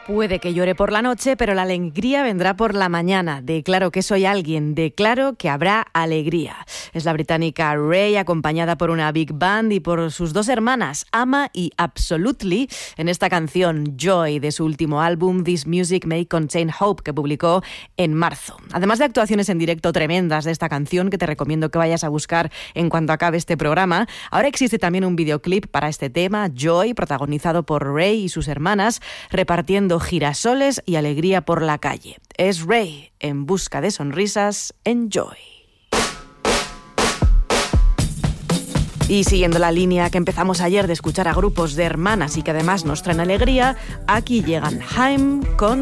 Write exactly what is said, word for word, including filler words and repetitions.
Puede que llore por la noche, pero la alegría vendrá por la mañana. Declaro que soy alguien, declaro que habrá alegría. Es la británica Ray, acompañada por una big band y por sus dos hermanas, Ama y Absolutely, en esta canción Joy de su último álbum This Music May Contain Hope, que publicó en marzo. Además de actuaciones en directo tremendas de esta canción, que te recomiendo que vayas a buscar en cuanto acabe este programa, ahora existe también un videoclip para este tema, Joy, protagonizado por Ray y sus hermanas, repartiendo girasoles y alegría por la calle. Es Ray en busca de sonrisas en Joy. Y siguiendo la línea que empezamos ayer de escuchar a grupos de hermanas y que además nos traen alegría, aquí llegan Haim con